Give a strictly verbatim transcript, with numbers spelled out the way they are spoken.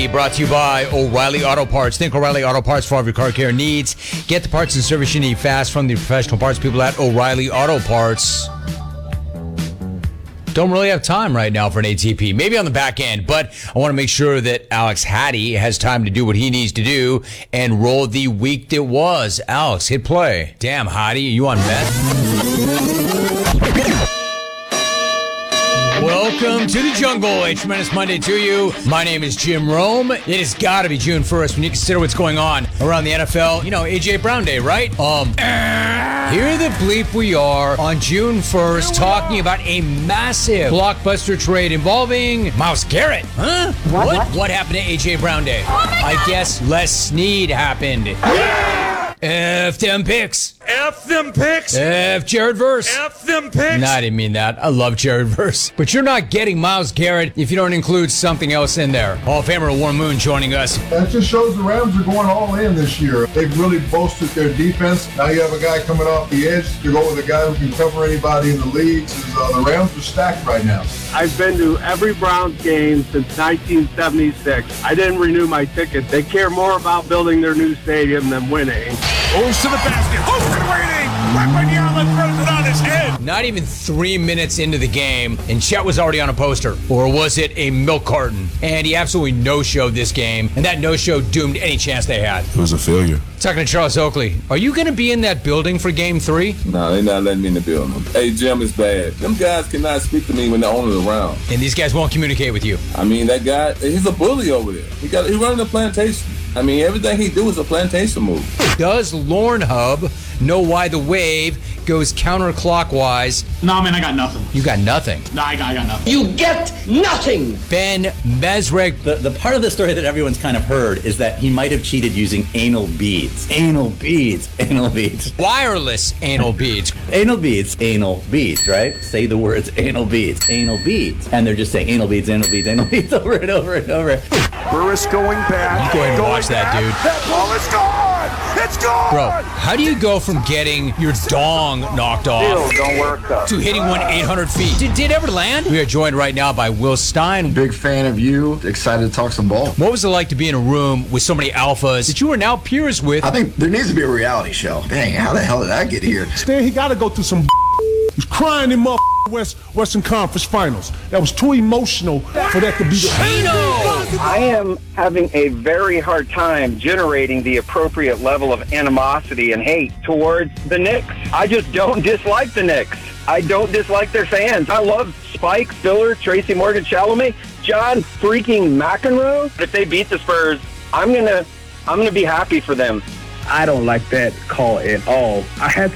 Hattie, brought to you by O'Reilly Auto Parts. Think O'Reilly Auto Parts for all of your car care needs. Get the parts and service you need fast from the professional parts people at O'Reilly Auto Parts. Don't really have time right now for an A T P. Maybe on the back end, but I want to make sure that Alex Hattie has time to do what he needs to do and roll the week that was. Alex, hit play. Damn, Hattie, are you on meth? Welcome to the jungle. A tremendous Monday to you. My name is Jim Rome. It has got to be June first when you consider what's going on around the N F L. You know, A J Brown Day, right? Um, here the bleep we are on June first talking about a massive blockbuster trade involving Myles Garrett. Huh? What? What, what happened to A J Brown Day? Oh I guess Les Snead happened. Yeah! F them picks. F them picks. F Jared Verse. F them picks. No, I didn't mean that. I love Jared Verse. But you're not getting Myles Garrett if you don't include something else in there. Hall of Famer Warren Moon joining us. That just shows the Rams are going all in this year. They've really bolstered their defense. Now you have a guy coming off the edge to go with a guy who can cover anybody in the league. Uh, the Rams are stacked right now. I've been to every Browns game since nineteen seventy-six. I didn't renew my ticket. They care more about building their new stadium than winning. Goes to the basket. Houston waiting. Weapon Allen throws it on his head. Not even three minutes into the game, and Chet was already on a poster. Or was it a milk carton? And he absolutely no-showed this game, and that no-show doomed any chance they had. It was a failure. Talking to Charles Oakley, are you going to be in that building for game three? No, they're not letting me in the building. Hey, Jim, it's bad. Them guys cannot speak to me when the owner's around. And these guys won't communicate with you. I mean, that guy, he's a bully over there. He got he running a plantation. I mean, everything he do is a plantation move. Does Lorne Hub know why the wave goes counterclockwise? No, man, I got nothing. You got nothing? No, I got, I got nothing. You get nothing! Ben Mesrick. The, the part of the story that everyone's kind of heard is that he might have cheated using anal beads. Anal beads. Anal beads. Wireless anal beads. Anal beads. Anal beads, right? Say the words anal beads. Anal beads. And they're just saying anal beads, anal beads, anal beads over and over and over. Burris going back. You go ahead and watch that, dude. That ball is gone. It's gone. Bro, how do you go from getting your dong knocked off Don't work though. to hitting one eight hundred feet? Did, did it ever land? We are joined right now by Will Stein. Big fan of you. Excited to talk some ball. What was it like to be in a room with so many alphas that you are now peers with? I think there needs to be a reality show. Dang, how the hell did I get here? Stan, he got to go through some He's crying in mother West Western Conference Finals. That was too emotional for that to be the... I am having a very hard time generating the appropriate level of animosity and hate towards the Knicks. I just don't dislike the Knicks. I don't dislike their fans. I love Spike, Spiller, Tracy Morgan, Chalamet, John freaking McEnroe. If they beat the Spurs, I'm gonna, I'm gonna be happy for them. I don't like that call at all. I had